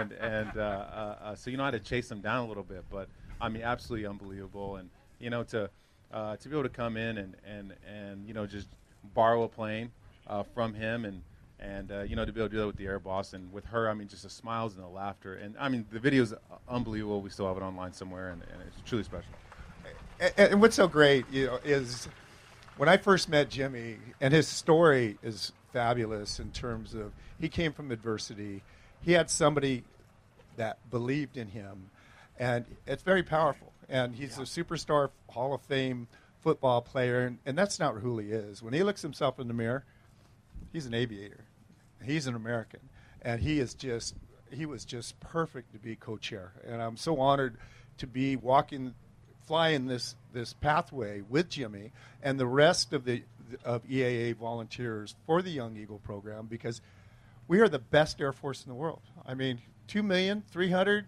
so I had to chase them down a little bit, but I mean, absolutely unbelievable, and to be able to come in and just borrow a plane from him, and to be able to do that with the air boss and with her, I mean, just the smiles and the laughter. And, I mean, the video is unbelievable. We still have it online somewhere, and it's truly special. And what's so great is when I first met Jimmy, and his story is fabulous in terms of he came from adversity. He had somebody that believed in him, and it's very powerful. And he's a superstar Hall of Fame football player, and that's not who he is. When he looks himself in the mirror, he's an aviator. He's an American, and he was just perfect to be co-chair. And I'm so honored to be flying this pathway with Jimmy and the rest of EAA volunteers for the Young Eagle program, because we are the best Air Force in the world. I mean, 2,300,000.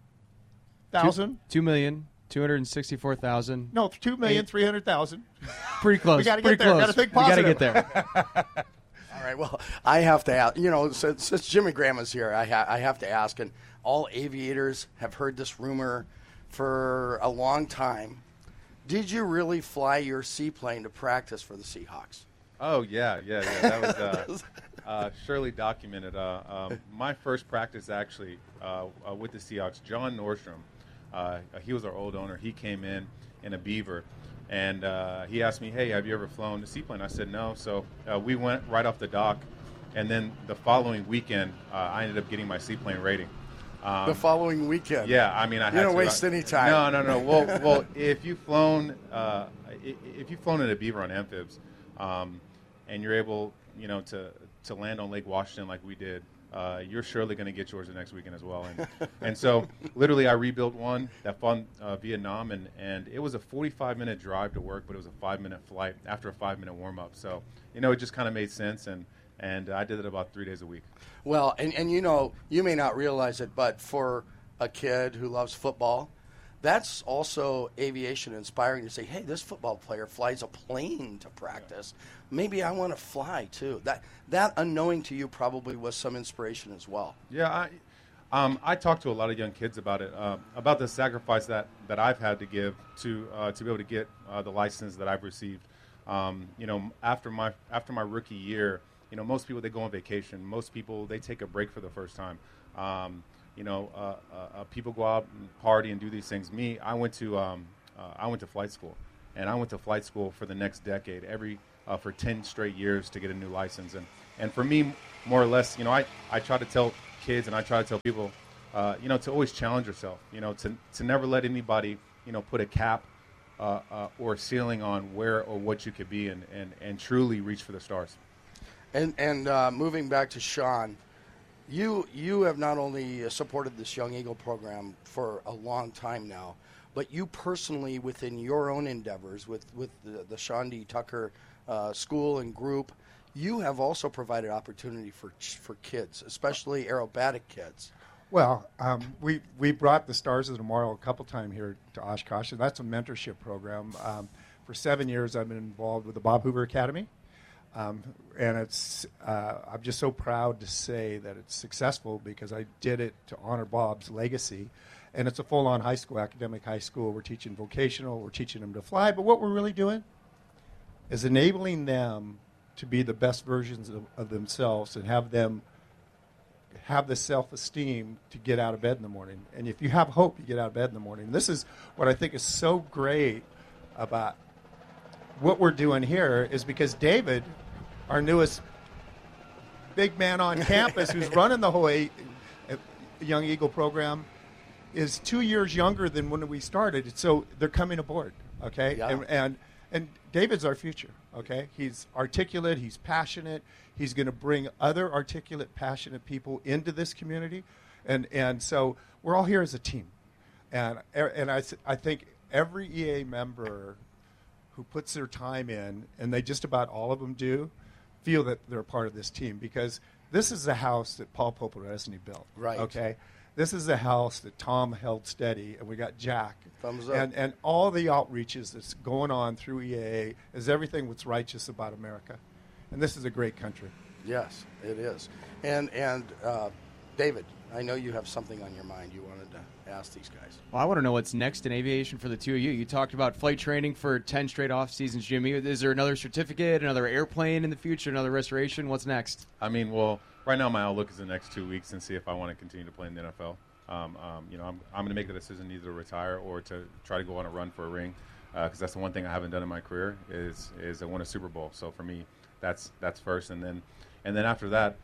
2,264,000. No, 2,300,000. Pretty close. We got to get there. Got to think positive. We got to get there. All right. Well, I have to ask. Since Jimmy Graham is here, I have to ask. And all aviators have heard this rumor for a long time. Did you really fly your seaplane to practice for the Seahawks? Oh yeah. That was surely documented. My first practice actually with the Seahawks, John Nordstrom. He was our old owner. He came in a Beaver. And he asked me, hey, have you ever flown a seaplane? I said no. So we went right off the dock. And then the following weekend, I ended up getting my seaplane rating. The following weekend? Yeah, I mean, I had to. You don't waste any time. No. Well, if you've flown in a Beaver on amphibs, and you're able, to land on Lake Washington like we did, you're surely going to get yours the next weekend as well. And so literally I rebuilt one that fought Vietnam, and it was a 45-minute drive to work, but it was a 5-minute flight after a 5-minute warm-up. So, it just kind of made sense, and I did it about 3 days a week. Well, and you may not realize it, but for a kid who loves football, that's also aviation inspiring to say, hey, this football player flies a plane to practice. Maybe I want to fly too. That unknowing to you probably was some inspiration as well. Yeah, I talked to a lot of young kids about it, about the sacrifice that I've had to give to be able to get the license that I've received. After my rookie year, most people, they go on vacation. Most people, they take a break for the first time. People go out and party and do these things. Me, I went to flight school, and I went to flight school for the next decade, for 10 straight years to get a new license. And for me, more or less, I try to tell kids and I try to tell people, to always challenge yourself, to never let anybody, put a cap or a ceiling on where or what you could be, and truly reach for the stars. And moving back to Sean, you have not only supported this Young Eagle program for a long time now, but you personally, within your own endeavors with the Sean D. Tucker school and group, you have also provided opportunity for kids, especially aerobatic kids. Well, we brought the Stars of Tomorrow a couple times here to Oshkosh, and that's a mentorship program. For 7 years, I've been involved with the Bob Hoover Academy. And it's I'm just so proud to say that it's successful because I did it to honor Bob's legacy. And it's a full-on high school, academic high school. We're teaching vocational. We're teaching them to fly. But what we're really doing is enabling them to be the best versions of themselves and have them have the self-esteem to get out of bed in the morning. And if you have hope, you get out of bed in the morning. This is what I think is so great about what we're doing here is because David, our newest big man on campus who's running the whole Young Eagle program, is 2 years younger than when we started. So they're coming aboard, okay? Yeah. And David's our future, okay? He's articulate. He's passionate. He's going to bring other articulate, passionate people into this community. And so we're all here as a team. And I think every EA member who puts their time in, and they just about all of them do, feel that they're a part of this team because this is the house that Paul Poporesny built. Right. Okay? This is the house that Tom held steady, and we got Jack. Thumbs up. And all the outreaches that's going on through EAA is everything that's righteous about America. And this is a great country. Yes, it is. And David, I know you have something on your mind you wanted to ask these guys. Well, I want to know what's next in aviation for the two of you. You talked about flight training for 10 straight off seasons, Jimmy. Is there another certificate, another airplane in the future, another restoration? What's next? I mean, well, right now my outlook is the next 2 weeks and see if I want to continue to play in the NFL. I'm going to make the decision either to retire or to try to go on a run for a ring because that's the one thing I haven't done in my career is I won a Super Bowl. So for me, that's first, and then after that,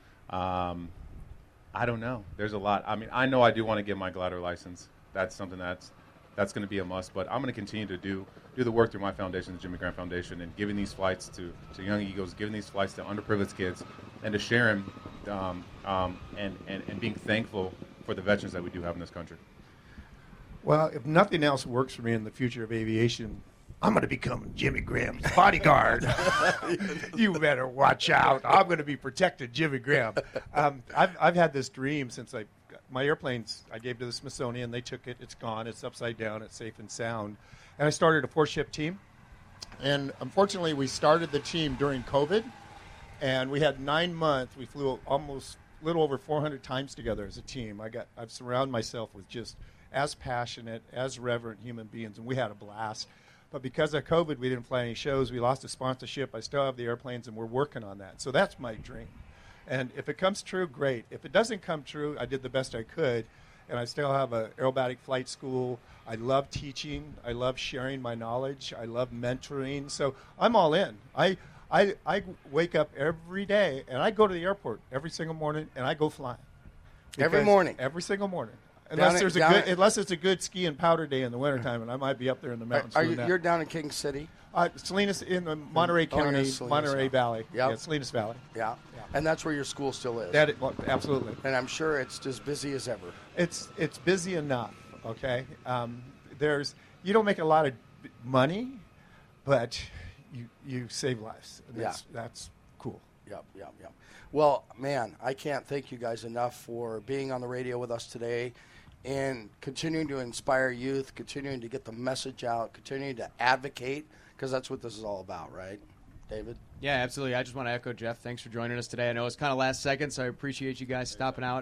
I don't know. There's a lot. I mean, I know I do want to get my glider license. That's something that's going to be a must. But I'm going to continue to do the work through my foundation, the Jimmy Grant Foundation, and giving these flights to young Eagles, giving these flights to underprivileged kids, and to share them, and being thankful for the veterans that we do have in this country. Well, if nothing else works for me in the future of aviation, I'm going to become Jimmy Graham's bodyguard. You better watch out. I'm going to be protecting Jimmy Graham. I've had this dream since my airplanes I gave to the Smithsonian. They took it. It's gone. It's upside down. It's safe and sound. And I started a 4-ship team. And unfortunately, we started the team during COVID. And we had 9 months. We flew almost a little over 400 times together as a team. I've surrounded myself with just as passionate, as reverent human beings. And we had a blast. But because of COVID, we didn't fly any shows. We lost a sponsorship. I still have the airplanes, and we're working on that. So that's my dream. And if it comes true, great. If it doesn't come true, I did the best I could, and I still have an aerobatic flight school. I love teaching. I love sharing my knowledge. I love mentoring. So I'm all in. I wake up every day, and I go to the airport every single morning, and I go flying. Every morning? Every single morning. Unless it's a good ski and powder day in the wintertime, and I might be up there in the mountains. You're down in King City? Salinas in the Monterey County, Monterey Valley. Yep. Yeah, Salinas Valley. Yeah. And that's where your school still is. Absolutely. And I'm sure it's as busy as ever. It's busy enough. Okay. You don't make a lot of money, but you save lives. That's cool. Yep. Well, man, I can't thank you guys enough for being on the radio with us today and continuing to inspire youth, continuing to get the message out, continuing to advocate, because that's what this is all about, right, David? Yeah, absolutely. I just want to echo Jeff. Thanks for joining us today. I know it's kind of last second, so I appreciate you guys stopping out.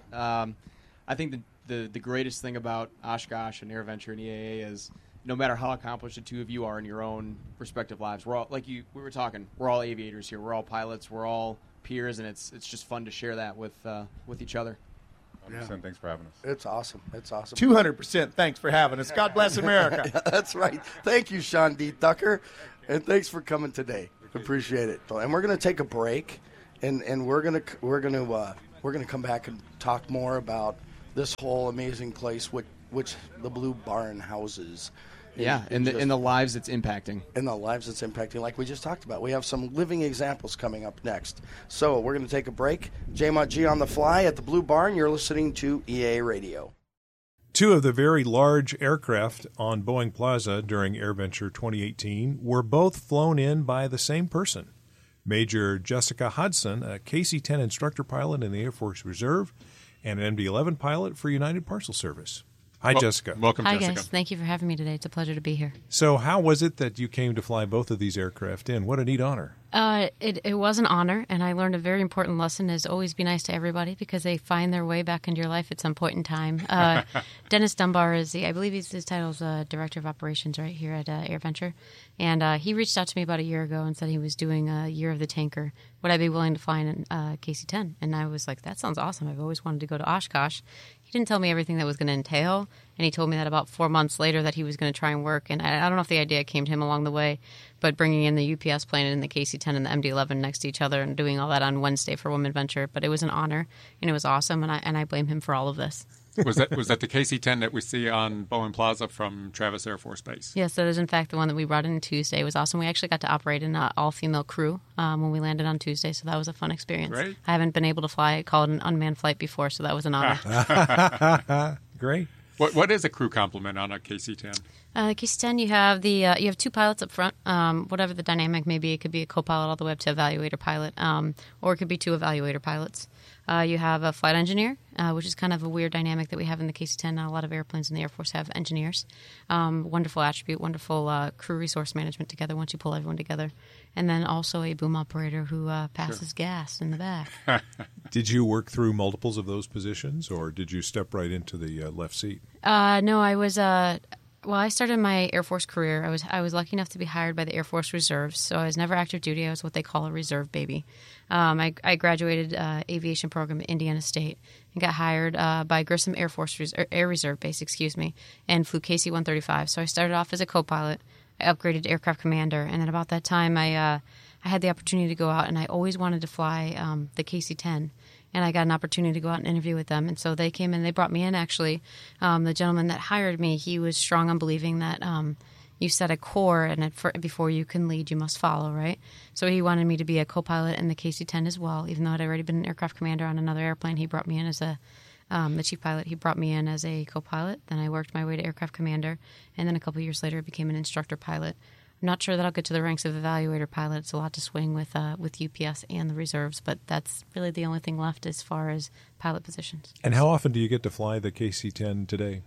I think the greatest thing about Oshkosh and AirVenture and EAA is no matter how accomplished the two of you are in your own respective lives, we're all, we were talking, we're all aviators here. We're all pilots. We're all peers, and it's just fun to share that with each other. 100%. Thanks for having us. It's awesome. 200% thanks for having us. God bless America. That's right. Thank you, Sean D. Tucker, and thanks for coming today. Appreciate it. And we're going to take a break, and we're going to come back and talk more about this whole amazing place which the Blue Barn houses. Yeah, and the lives it's impacting. And the lives it's impacting, like we just talked about. We have some living examples coming up next. So we're going to take a break. J-Mod G on the fly at the Blue Barn. You're listening to EA Radio. Two of the very large aircraft on Boeing Plaza during AirVenture 2018 were both flown in by the same person. Major Jessica Hodson, a KC-10 instructor pilot in the Air Force Reserve, and an MD-11 pilot for United Parcel Service. Hi, Jessica. Welcome, Hi, Jessica. guys. Thank you for having me today. It's a pleasure to be here. So how was it that you came to fly both of these aircraft in? What a neat honor. It was an honor, and I learned a very important lesson is always be nice to everybody because they find their way back into your life at some point in time. Dennis Dunbar I believe his title is Director of Operations right here at AirVenture, and he reached out to me about a year ago and said he was doing a Year of the Tanker. Would I be willing to fly in KC-10? And I was like, that sounds awesome. I've always wanted to go to Oshkosh. He didn't tell me everything that was going to entail, and he told me that about 4 months later that he was going to try and work. And I don't know if the idea came to him along the way, but bringing in the UPS plane and the KC-10 and the MD-11 next to each other and doing all that on Wednesday for Women Venture. But it was an honor, and it was awesome, and I blame him for all of this. Was that the KC-10 that we see on Boeing Plaza from Travis Air Force Base? Yes, that is in fact the one that we brought in Tuesday. It was awesome. We actually got to operate in an all-female crew when we landed on Tuesday, so that was a fun experience. Great. I haven't been able to call it an unmanned flight before, so that was an honor. Great. What is a crew complement on a KC-10? KC-10, you have you have two pilots up front. Whatever the dynamic may be, it could be a co-pilot all the way up to evaluator pilot, or it could be two evaluator pilots. You have a flight engineer, which is kind of a weird dynamic that we have in the KC-10. Not a lot of airplanes in the Air Force have engineers. Wonderful attribute, wonderful crew resource management together once you pull everyone together. And then also a boom operator who passes gas in the back. Did you work through multiples of those positions, or did you step right into the left seat? No, I was... Well, I started my Air Force career. I was lucky enough to be hired by the Air Force Reserves, so I was never active duty. I was what they call a reserve baby. I graduated aviation program at Indiana State and got hired by Grissom Air Reserve Base, and flew KC-135. So I started off as a co-pilot. I upgraded to aircraft commander, and then about that time, I had the opportunity to go out, and I always wanted to fly the KC-10. And I got an opportunity to go out and interview with them. And so they came in, they brought me in, actually. The gentleman that hired me, he was strong on believing that you set a core, and before you can lead, you must follow, right? So he wanted me to be a co-pilot in the KC-10 as well. Even though I'd already been an aircraft commander on another airplane, he brought me in as the chief pilot. He brought me in as a co-pilot. Then I worked my way to aircraft commander. And then a couple years later, I became an instructor pilot. I'm not sure that I'll get to the ranks of evaluator pilot. It's a lot to swing with UPS and the reserves, but that's really the only thing left as far as pilot positions. And how often do you get to fly the KC-10 today?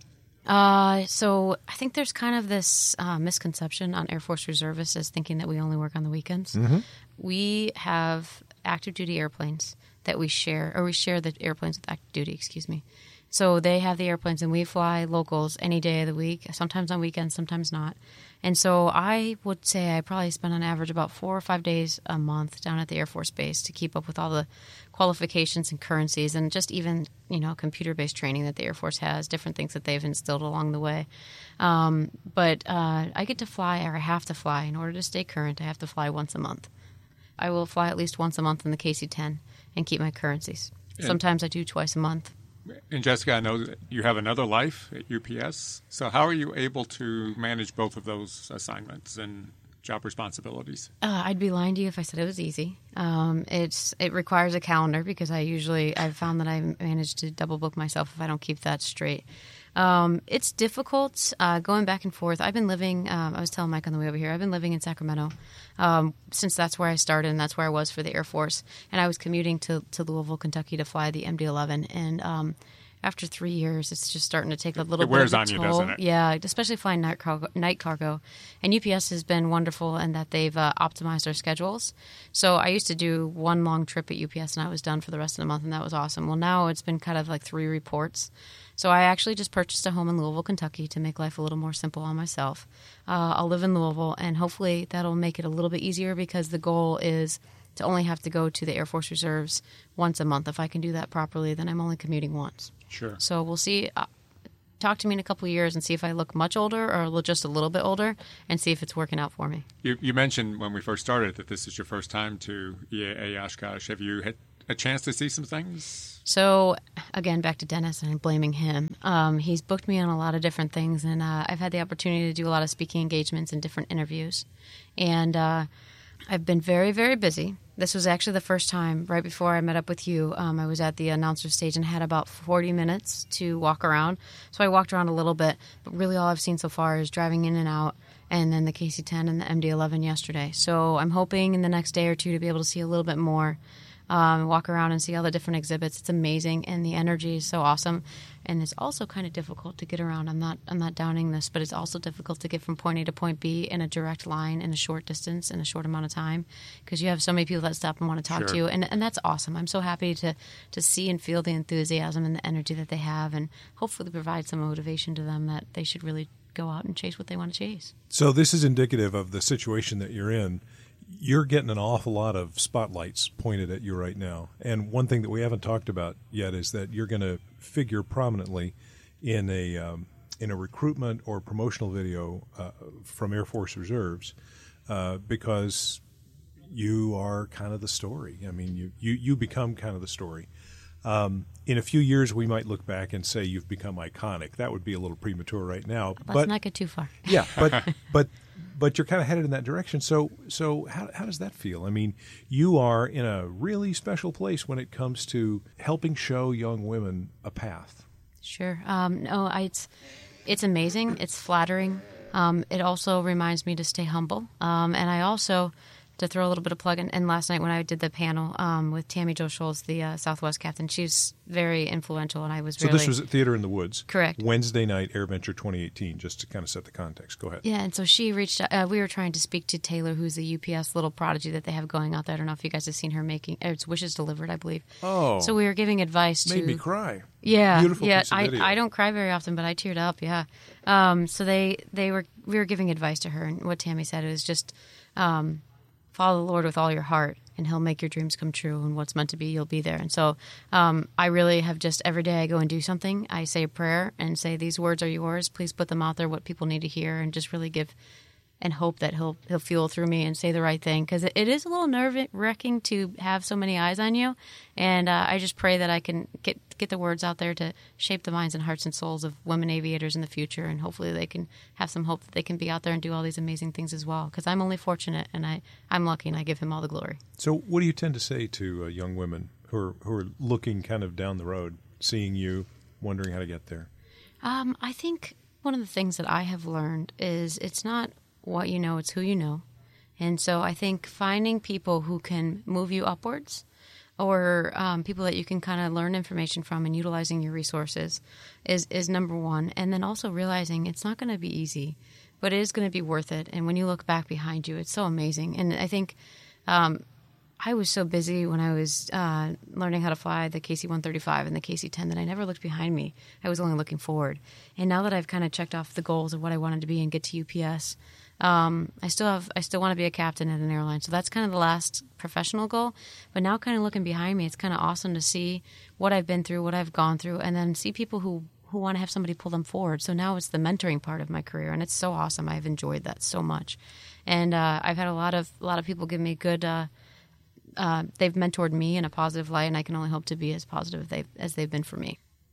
So I think there's kind of this misconception on Air Force reservists as thinking that we only work on the weekends. Mm-hmm. We have active duty airplanes that we share the airplanes with active duty, So they have the airplanes, and we fly locals any day of the week, sometimes on weekends, sometimes not. And so I would say I probably spend on average about 4 or 5 days a month down at the Air Force Base to keep up with all the qualifications and currencies and just even, computer-based training that the Air Force has, different things that they've instilled along the way. But I get to fly, or I have to fly. In order to stay current, I have to fly once a month. I will fly at least once a month in the KC-10 and keep my currencies. Sometimes I do twice a month. And Jessica, I know that you have another life at UPS. So how are you able to manage both of those assignments and job responsibilities? I'd be lying to you if I said it was easy. It requires a calendar because I've found that I manage to double book myself if I don't keep that straight. It's difficult going back and forth. I've been living, I was telling Mike on the way over here, I've been living in Sacramento since that's where I started and that's where I was for the Air Force. And I was commuting to Louisville, Kentucky to fly the MD-11. And after 3 years, it's just starting to take a little bit of a toll. It wears on you, doesn't it? Yeah, especially flying night cargo. And UPS has been wonderful in that they've optimized our schedules. So I used to do one long trip at UPS and I was done for the rest of the month, and that was awesome. Well, now it's been kind of like 3 reports. So I actually just purchased a home in Louisville, Kentucky to make life a little more simple on myself. I'll live in Louisville, and hopefully that'll make it a little bit easier because the goal is to only have to go to the Air Force Reserves once a month. If I can do that properly, then I'm only commuting once. Sure. So we'll see. Talk to me in a couple of years and see if I look much older or just a little bit older and see if it's working out for me. You mentioned when we first started that this is your first time to EAA Oshkosh. Have you had a chance to see some things? So, again, back to Dennis, and I'm blaming him. He's booked me on a lot of different things, and I've had the opportunity to do a lot of speaking engagements and different interviews. And I've been very, very busy. This was actually the first time, right before I met up with you, I was at the announcer stage and had about 40 minutes to walk around. So I walked around a little bit, but really all I've seen so far is driving in and out, and then the KC-10 and the MD-11 yesterday. So I'm hoping in the next day or two to be able to see a little bit more. Walk around and see all the different exhibits. It's amazing, and the energy is so awesome. And it's also kind of difficult to get around. I'm not downing this, but it's also difficult to get from point A to point B in a direct line in a short distance in a short amount of time because you have so many people that stop and want to talk to you, and that's awesome. I'm so happy to see and feel the enthusiasm and the energy that they have, and hopefully provide some motivation to them that they should really go out and chase what they want to chase. So this is indicative of the situation that you're in. You're getting an awful lot of spotlights pointed at you right now. And one thing that we haven't talked about yet is that you're going to figure prominently in a recruitment or promotional video from Air Force Reserves because you are kind of the story. I mean, you become kind of the story. In a few years, we might look back and say you've become iconic. That would be a little premature right now. Let's not get too far. Yeah, but you're kind of headed in that direction. So how does that feel? I mean, you are in a really special place when it comes to helping show young women a path. Sure. No, it's amazing. It's flattering. It also reminds me to stay humble. And I also, to throw a little bit of plug in, and last night when I did the panel with Tammy Jo Scholes, the Southwest captain, she's very influential, and I was really... So this was at Theater in the Woods. Correct. Wednesday night, AirVenture 2018, just to kind of set the context. Go ahead. Yeah, and so she reached out. We were trying to speak to Taylor, who's the UPS little prodigy that they have going out there. I don't know if you guys have seen her making... It's Wishes Delivered, I believe. Oh. So we were giving advice to... Made me cry. Yeah. Beautiful piece of video. I don't cry very often, but I teared up, yeah. So we were giving advice to her, and what Tammy said was just... follow the Lord with all your heart, and He'll make your dreams come true, and what's meant to be, you'll be there. And so I really have just every day I go and do something. I say a prayer and say, these words are yours. Please put them out there, what people need to hear, and just really give and hope that he'll fuel through me and say the right thing. Because it is a little nerve-wracking to have so many eyes on you. And I just pray that I can get the words out there to shape the minds and hearts and souls of women aviators in the future. And hopefully they can have some hope that they can be out there and do all these amazing things as well. Because I'm only fortunate, and I'm lucky, and I give him all the glory. So what do you tend to say to young women who are looking kind of down the road, seeing you, wondering how to get there? I think one of the things that I have learned is it's not what you know, it's who you know. And so I think finding people who can move you upwards, or people that you can kind of learn information from and utilizing your resources is number one. And then also realizing it's not going to be easy, but it is going to be worth it. And when you look back behind you, it's so amazing. And I think I was so busy when I was learning how to fly the KC-135 and the KC-10 that I never looked behind me. I was only looking forward. And now that I've kind of checked off the goals of what I wanted to be and get to UPS, I still want to be a captain at an airline. So that's kind of the last professional goal. But now kind of looking behind me, it's kind of awesome to see what I've been through, what I've gone through, and then see people who want to have somebody pull them forward. So now it's the mentoring part of my career, and it's so awesome. I've enjoyed that so much. And I've had a lot of people give me good they've mentored me in a positive light, and I can only hope to be as positive as they've been for me.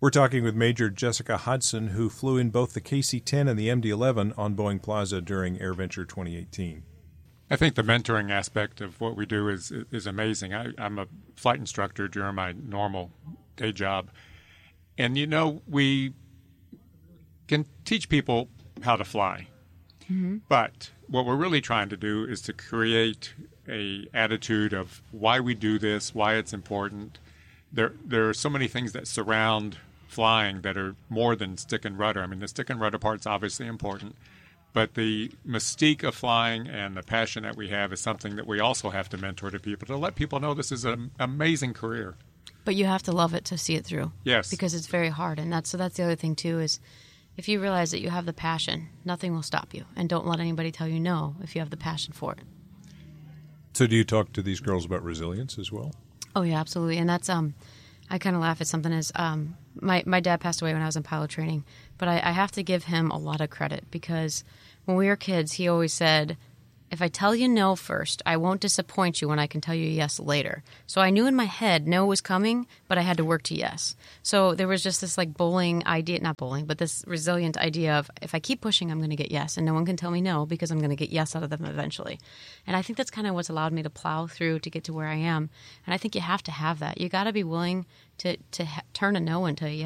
We're talking with Major Jessica Hodson, who flew in both the KC-10 and the MD-11 on Boeing Plaza during AirVenture 2018. I think the mentoring aspect of what we do is amazing. I'm a flight instructor during my normal day job. And, we can teach people how to fly. Mm-hmm. But what we're really trying to do is to create a attitude of why we do this, why it's important. There are so many things that surround flying that are more than stick and rudder. I mean, the stick and rudder part's obviously important, but the mystique of flying and the passion that we have is something that we also have to mentor to people, to let people know this is an amazing career. But you have to love it to see it through. Yes. Because it's very hard. And that's the other thing, too, is if you realize that you have the passion, nothing will stop you. And don't let anybody tell you no if you have the passion for it. So do you talk to these girls about resilience as well? Oh, yeah, absolutely. And that's, I kind of laugh at something as, my dad passed away when I was in pilot training, but I have to give him a lot of credit because when we were kids, he always said, if I tell you no first, I won't disappoint you when I can tell you yes later. So I knew in my head no was coming, but I had to work to yes. So there was just this bowling idea, not bowling, but this resilient idea of if I keep pushing, I'm going to get yes. And no one can tell me no because I'm going to get yes out of them eventually. And I think that's kind of what's allowed me to plow through to get to where I am. And I think you have to have that. You got to be willing to turn a no into a yes.